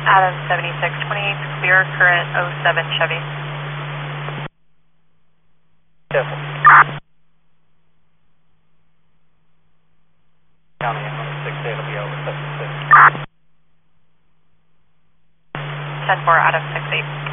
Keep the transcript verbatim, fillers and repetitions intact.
Adam seventy-six twenty-eight, clear, current oh seven Chevy. Careful. Counting it, one six eight will be over seven six. ten four, Adam six eight.